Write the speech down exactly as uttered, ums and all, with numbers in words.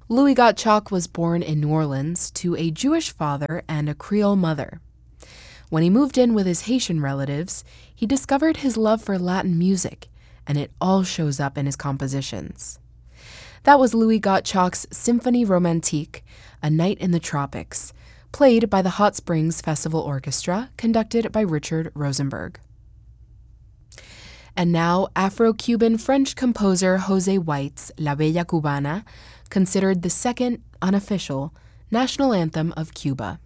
Louis Gottschalk was born in New Orleans to a Jewish father and a Creole mother. When he moved in with his Haitian relatives, he discovered his love for Latin music, and it all shows up in his compositions. That was Louis Gottschalk's Symphonie Romantique, A Night in the Tropics, played by the Hot Springs Festival Orchestra, conducted by Richard Rosenberg. And now, Afro-Cuban French composer Jose White's La Bella Cubana, considered the second, unofficial, national anthem of Cuba.